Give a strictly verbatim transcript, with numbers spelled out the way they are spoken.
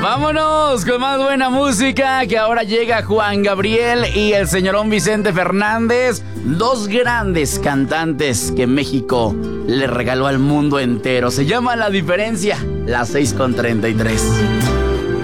Vámonos con más buena música, que ahora llega Juan Gabriel y el señorón Vicente Fernández, dos grandes cantantes que México le regaló al mundo entero. Se llama La Diferencia, las seis con treinta y tres.